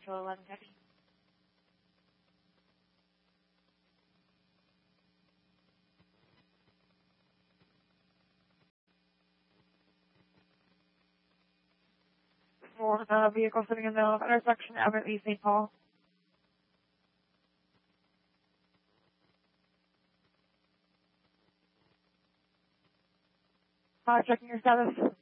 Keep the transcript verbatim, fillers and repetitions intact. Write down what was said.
Central eleven fifty. For the vehicle sitting in the middle of intersection, Abbott v. Saint Paul. Uh, checking your status.